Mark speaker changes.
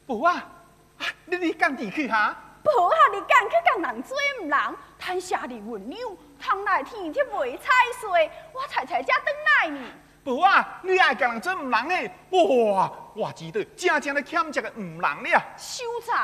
Speaker 1: 无啊，你赶地去哈？
Speaker 2: 无啊，你敢去甲人做唔人，趁下日温柔，通来天铁袂踩碎，我才才才转来呢。
Speaker 1: 无啊，你爱甲人做唔人诶？哇，我知道，正正咧欠这个唔人了。
Speaker 2: 羞杂。